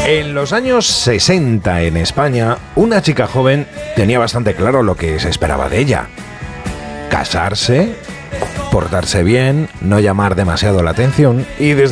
En los años 60 en España, una chica joven tenía bastante claro lo que se esperaba de ella. Casarse, portarse bien, no llamar demasiado la atención y desde